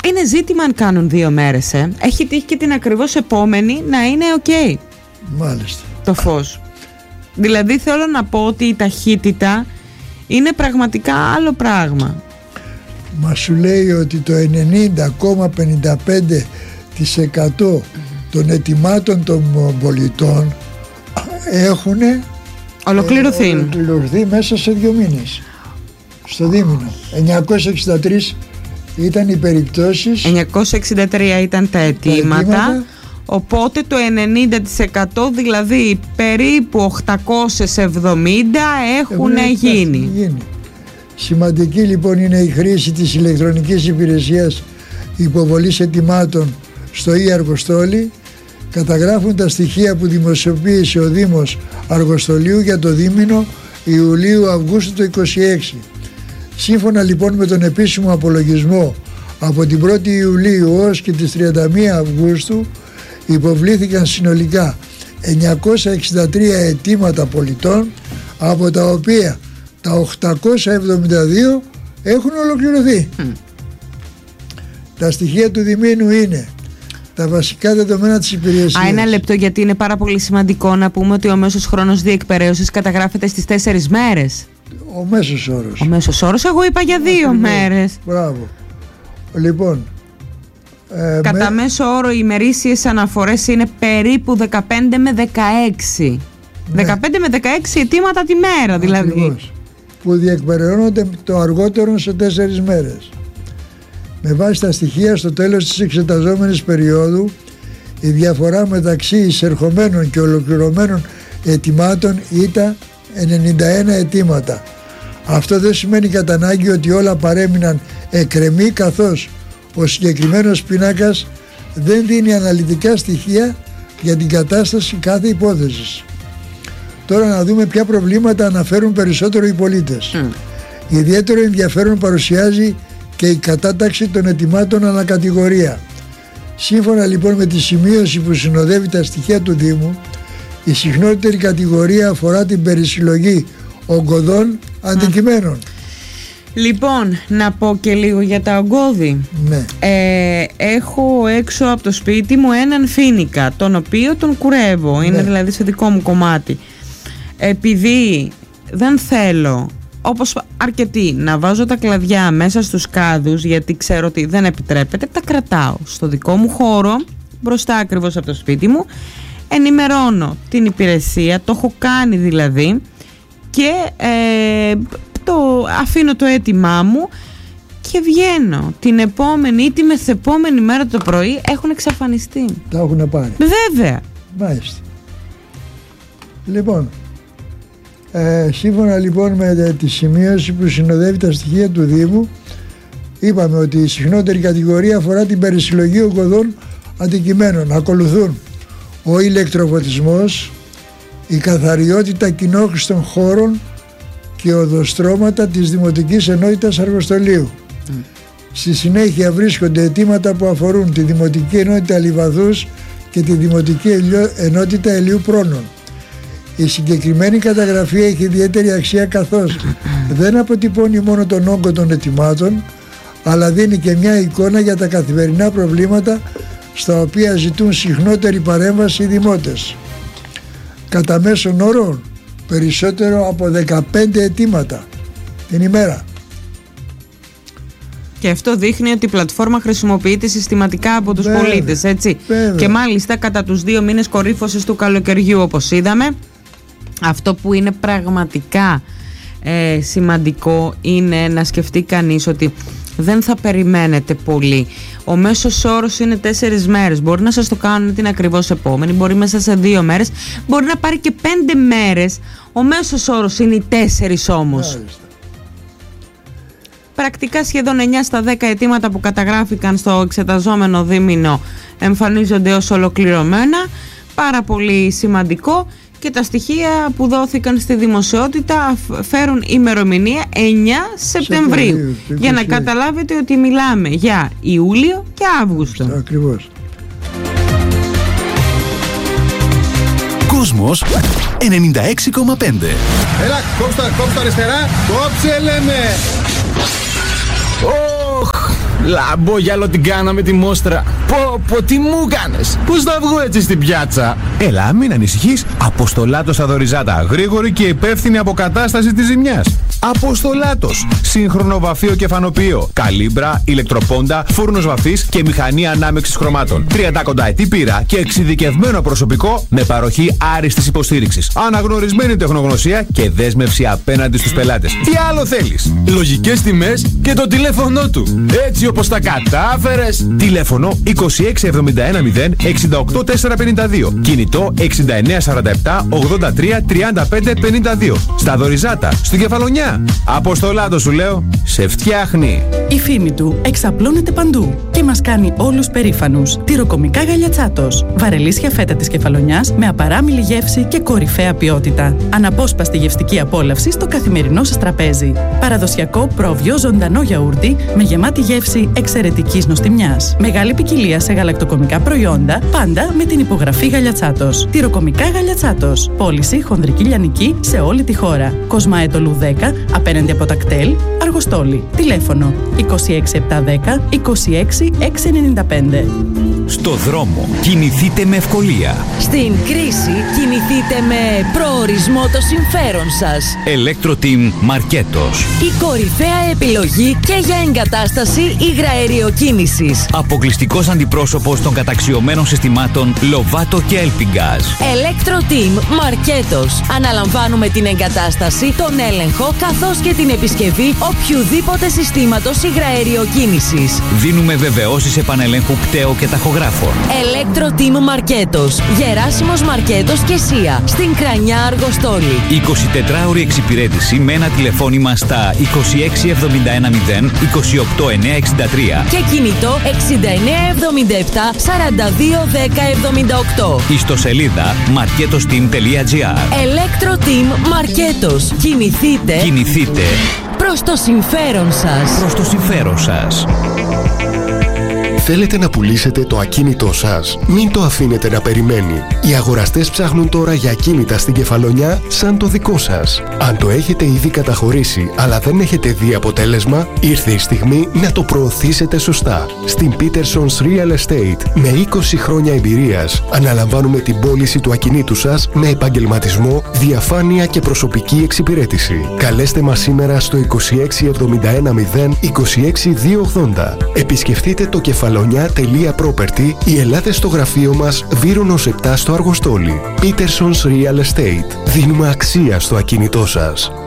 είναι ζήτημα αν κάνουν 2 μέρες. Έχει τύχει και την ακριβώς επόμενη να είναι ok. Μάλιστα. Το φως. Δηλαδή θέλω να πω ότι η ταχύτητα είναι πραγματικά άλλο πράγμα. Μα σου λέει ότι το 90,55% των αιτημάτων των πολιτών έχουν ολοκληρωθεί μέσα σε 2 μήνες. Στο δίμηνο. 963 ήταν οι περιπτώσεις. 963 ήταν τα αιτήματα. Οπότε το 90%, δηλαδή περίπου 870 έχουν γίνει. Σημαντική λοιπόν είναι η χρήση της ηλεκτρονικής υπηρεσίας υποβολής αιτημάτων στο Αργοστόλη. Καταγράφουν τα στοιχεία που δημοσιοποίησε ο Δήμος Αργοστολίου για το δίμηνο Ιουλίου-Αυγούστου το 26. Σύμφωνα λοιπόν με τον επίσημο απολογισμό, από την 1η Ιουλίου ως και τις 31 Αυγούστου υποβλήθηκαν συνολικά 963 αιτήματα πολιτών, από τα οποία τα 872 έχουν ολοκληρωθεί. Τα στοιχεία του Διμήνου είναι τα βασικά δεδομένα της υπηρεσίας. Ένα λεπτό, γιατί είναι πάρα πολύ σημαντικό να πούμε ότι ο μέσος χρόνος διεκπεραίωσης καταγράφεται στις 4 μέρες. Ο μέσος όρος. Ο μέσος όρος, εγώ είπα για 2 μέρες. Μπράβο. Λοιπόν, κατά μέσο όρο οι ημερήσιες αναφορές είναι περίπου 15 με 16. Ναι. 15 με 16 αιτήματα τη μέρα δηλαδή. Ακριβώς. Που διεκπεραιώνονται το αργότερο σε 4 μέρες. Με βάση τα στοιχεία στο τέλος της εξεταζόμενης περίοδου, η διαφορά μεταξύ εισερχομένων και ολοκληρωμένων αιτημάτων ήταν 91 αιτήματα. Αυτό δεν σημαίνει κατά ανάγκη ότι όλα παρέμειναν εκκρεμή, καθώς ο συγκεκριμένος πίνακας δεν δίνει αναλυτικά στοιχεία για την κατάσταση κάθε υπόθεσης. Τώρα να δούμε ποια προβλήματα αναφέρουν περισσότερο οι πολίτες. Ιδιαίτερο ενδιαφέρον παρουσιάζει και η κατάταξη των αιτημάτων ανακατηγορία. Σύμφωνα λοιπόν με τη σημείωση που συνοδεύει τα στοιχεία του Δήμου, η συχνότερη κατηγορία αφορά την περισυλλογή ογκωδών αντικειμένων. Λοιπόν, να πω και λίγο για τα ογκώδη. Ναι. Έχω έξω από το σπίτι μου έναν φοίνικα, τον οποίο τον κουρεύω, είναι δηλαδή σε δικό μου κομμάτι. Επειδή δεν θέλω, όπως αρκετοί, να βάζω τα κλαδιά μέσα στους κάδους, γιατί ξέρω ότι δεν επιτρέπεται, τα κρατάω στο δικό μου χώρο, μπροστά ακριβώς από το σπίτι μου, ενημερώνω την υπηρεσία, το έχω κάνει δηλαδή, και αφήνω το αίτημά μου και βγαίνω την επόμενη ή τη μεθεπόμενη μέρα το πρωί, έχουν εξαφανιστεί. Τα έχουν πάρει. Βέβαια. Μάλιστα. Λοιπόν, σύμφωνα λοιπόν με τη σημείωση που συνοδεύει τα στοιχεία του Δήμου, είπαμε ότι η συχνότερη κατηγορία αφορά την περισυλλογή ογκωδών αντικειμένων. Ακολουθούν ο ηλεκτροφωτισμός, η καθαριότητα κοινόχρηστων χώρων και οδοστρώματα της Δημοτικής Ενότητας Αργοστολίου. Στη συνέχεια βρίσκονται αιτήματα που αφορούν τη Δημοτική Ενότητα Λιβαδούς και τη Δημοτική Ενότητα Ελίου Πρόνων. Η συγκεκριμένη καταγραφή έχει ιδιαίτερη αξία, καθώς δεν αποτυπώνει μόνο τον όγκο των αιτημάτων, αλλά δίνει και μια εικόνα για τα καθημερινά προβλήματα στα οποία ζητούν συχνότερη παρέμβαση οι δημότες. Κατά μέσον όρο περισσότερο από 15 αιτήματα την ημέρα. Και αυτό δείχνει ότι η πλατφόρμα χρησιμοποιείται συστηματικά από τους πολίτες, έτσι. Και μάλιστα κατά τους 2 μήνες κορύφωσης του καλοκαιριού, όπως είδαμε. Αυτό που είναι πραγματικά σημαντικό είναι να σκεφτεί κανείς ότι δεν θα περιμένετε πολύ. Ο μέσος όρος είναι 4 μέρες. Μπορεί να σας το κάνουν την ακριβώς επόμενη, μπορεί μέσα σε 2 μέρες, μπορεί να πάρει και 5 μέρες. Ο μέσος όρος είναι οι 4 όμως. Πρακτικά σχεδόν 9 στα 10 αιτήματα που καταγράφηκαν στο εξεταζόμενο δίμηνο εμφανίζονται ως ολοκληρωμένα. Πάρα πολύ σημαντικό. Και τα στοιχεία που δόθηκαν στη δημοσιότητα φέρουν ημερομηνία 9 Σεπτεμβρίου. Για να καταλάβετε ότι μιλάμε για Ιούλιο και Αύγουστο. Ακριβώς. Κόσμος 96,5. Έλα, κόψτε αριστερά. Κόψε λέμε. Λαμπόγιαλο την κάναμε τη μόστρα. Πω, τι μου κάνες. Πώς θα βγω έτσι στην πιάτσα? Έλα, μην ανησυχείς. Αποστολάτος στα Δωριζάτα. Γρήγορη και υπεύθυνη αποκατάσταση της ζημιάς. Αποστολάτος. Σύγχρονο βαφείο και φανοποιείο. Καλύμπρα, ηλεκτροπόντα, φούρνος βαφής και μηχανή ανάμειξης χρωμάτων. 30 κονταετή πείρα και εξειδικευμένο προσωπικό με παροχή άριστης υποστήριξης. Αναγνωρισμένη τεχνογνωσία και δέσμευση απέναντι στους πελάτες. Τι άλλο θέλεις? Λογικές τιμές και το τηλέφωνο του. Έτσι όπως τα κατάφερες. Τηλέφωνο 26710 68452. Κινητό 6947 83 35 52. Στα Δωριζάτα, στην Κεφαλονιά. Αποστολάτος σου λέω, σε φτιάχνει. Η φήμη του εξαπλώνεται παντού και μας κάνει όλους περήφανους. Τυροκομικά Γαλιατσάτος. Βαρελίσια φέτα της Κεφαλονιάς με απαράμιλη γεύση και κορυφαία ποιότητα. Αναπόσπαστη γευστική απόλαυση στο καθημερινό σας τραπέζι. Παραδοσιακό πρόβιο ζωντανό γιαούρτι με γεμάτη γεύση εξαιρετικής νοστιμιάς. Μεγάλη ποικιλία σε γαλακτοκομικά προϊόντα, πάντα με την υπογραφή Γαλιατσάτος. Τυροκομικά Γαλιατσάτος. Πώληση χονδρική λιανική σε όλη τη χώρα. Κοσμαέτολου 10, απέναντι από τα κτέλ, Αργοστόλη. Τηλέφωνο 26710 26695. Στο δρόμο κινηθείτε με ευκολία. Στην κρίση κινηθείτε με προορισμό το συμφέρον σας. Electro-Team Μαρκέτος. Η κορυφαία επιλογή και για εγκατάσταση υγραεριοκίνησης. Αποκλειστικός αντιπρόσωπος των καταξιωμένων συστημάτων Lovato και Elpingaz. Electro-Team Μαρκέτος. Αναλαμβάνουμε την εγκατάσταση, τον έλεγχο καθώς και την επισκευή οποιουδήποτε συστήματος υγραεριοκίνησης. Δίνουμε βεβαιώσεις επανελέγχου πτέο και ταχογράφων. Electro-Team Μαρκέτος. Γεράσιμος Μαρκέτος και Σία. Στην Κρανιά Αργοστόλη. 24ωρη εξυπηρέτηση με ένα τηλεφώνημα στα 26710 28963 και κινητό 6977 421078. Ιστοσελίδα marketosteam.gr. Electro-Team Μαρκέτος. Κινηθείτε προς το συμφέρον σας. Προς το συμφέρον σας. Θέλετε να πουλήσετε το ακίνητό σας? Μην το αφήνετε να περιμένει. Οι αγοραστές ψάχνουν τώρα για ακίνητα στην Κεφαλονιά σαν το δικό σας. Αν το έχετε ήδη καταχωρήσει αλλά δεν έχετε δει αποτέλεσμα, ήρθε η στιγμή να το προωθήσετε σωστά. Στην Peterson's Real Estate, με 20 χρόνια εμπειρίας, αναλαμβάνουμε την πώληση του ακινήτου σας με επαγγελματισμό, διαφάνεια και προσωπική εξυπηρέτηση. Καλέστε μας σήμερα στο 26710 26280. Επισκεφτείτε το κεφαλονιά.property ή ελάτε στο γραφείο μας Βύρονος 7 στο Αργοστόλι. Peterson's Real Estate. Δίνουμε αξία στο ακίνητό σας.